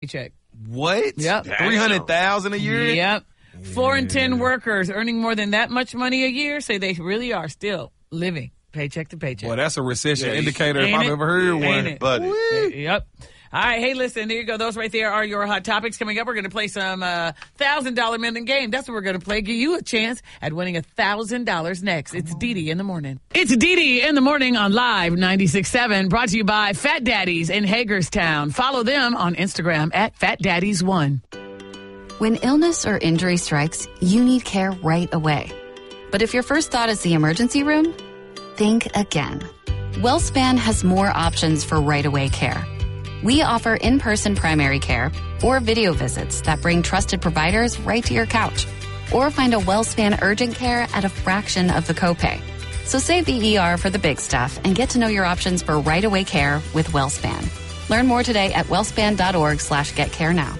paycheck. What? Yep. $300,000 a year? Yep. 4 in 10 workers earning more than that much money a year say they really are still living paycheck to paycheck. Well, that's a recession indicator if Ain't I've it? ever heard one. It? Buddy. Yep. All right, hey, listen, there you go. Those right there are your hot topics. Coming up, we're going to play some $1,000 minute game. That's what we're going to play. Give you a chance at winning $1,000 next. It's Dee in the morning. It's Dee in the morning on Live 96.7, brought to you by Fat Daddies in Hagerstown. Follow them on Instagram at FatDaddies1. When illness or injury strikes, you need care right away. But if your first thought is the emergency room, think again. WellSpan has more options for right-away care. We offer in-person primary care or video visits that bring trusted providers right to your couch. Or find a WellSpan urgent care at a fraction of the copay. So save the ER for the big stuff and get to know your options for right-away care with WellSpan. Learn more today at wellspan.org/getcarenow.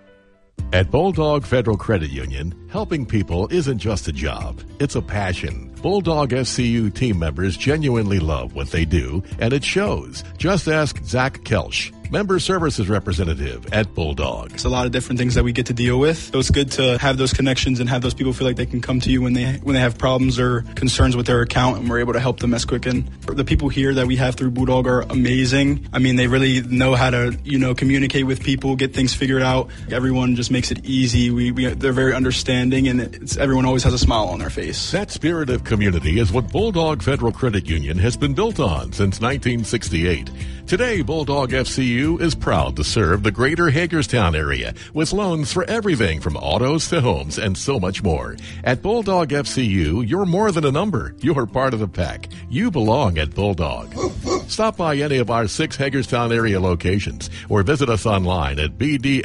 At Bulldog Federal Credit Union, helping people isn't just a job, it's a passion. Bulldog FCU team members genuinely love what they do, and it shows. Just ask Zach Kelsch, Member Services Representative at Bulldog. It's a lot of different things that we get to deal with. So it's good to have those connections and have those people feel like they can come to you when they have problems or concerns with their account, and we're able to help them as quick. And the people here that we have through Bulldog are amazing. I mean, they really know how to, communicate with people, get things figured out. Everyone just makes it easy. They're very understanding, and everyone always has a smile on their face. That spirit of community is what Bulldog Federal Credit Union has been built on since 1968. Today, Bulldog FCU is proud to serve the greater Hagerstown area with loans for everything from autos to homes and so much more. At Bulldog FCU, you're more than a number. You're part of the pack. You belong at Bulldog. Stop by any of our 6 Hagerstown area locations or visit us online at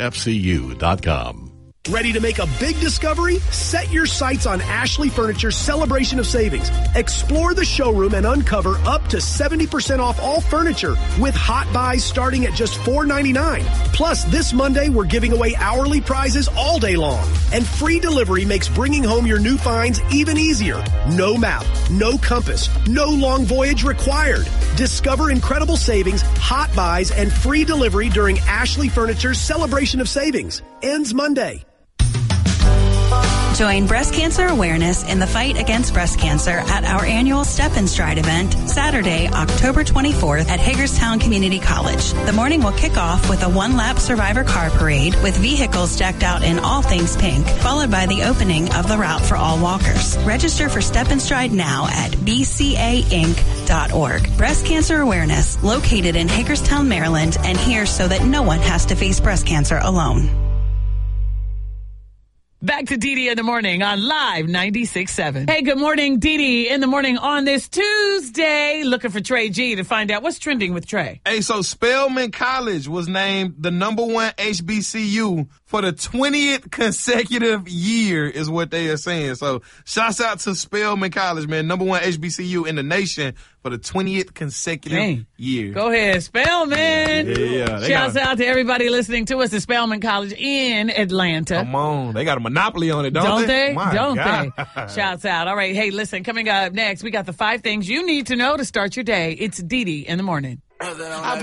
bdfcu.com. Ready to make a big discovery? Set your sights on Ashley Furniture's Celebration of Savings. Explore the showroom and uncover up to 70% off all furniture with hot buys starting at just $4.99. Plus, this Monday, we're giving away hourly prizes all day long. And free delivery makes bringing home your new finds even easier. No map, no compass, no long voyage required. Discover incredible savings, hot buys, and free delivery during Ashley Furniture's Celebration of Savings. Ends Monday. Join breast cancer awareness in the fight against breast cancer at our annual Step and Stride event, Saturday, October 24th at Hagerstown Community College. The morning will kick off with a one-lap survivor car parade with vehicles decked out in all things pink, followed by the opening of the route for all walkers. Register for Step and Stride now at bcainc.org. Breast cancer awareness, located in Hagerstown, Maryland, and here so that no one has to face breast cancer alone. Back to Dee in the morning on Live 96.7. Hey, good morning, Dee in the morning on this Tuesday. Looking for Trey G to find out what's trending with Trey. Hey, so Spelman College was named the #1 HBCU for the 20th consecutive year is what they are saying. So shouts out to Spelman College, man. #1 HBCU in the nation for the 20th consecutive year. Go ahead, Spelman. Yeah. Shouts out to everybody listening to us at Spelman College in Atlanta. Come on. They got a monopoly on it, don't they? Don't they? Shouts out. All right. Hey, listen, coming up next, we got the 5 things you need to know to start your day. It's Dee in the morning.